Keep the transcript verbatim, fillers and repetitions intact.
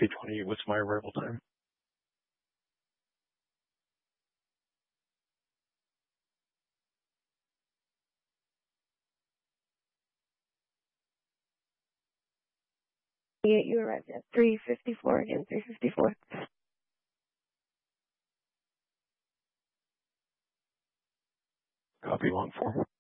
three twenty. What's my arrival time? You, you arrived at three fifty-four, again, three fifty-four. Copy long form.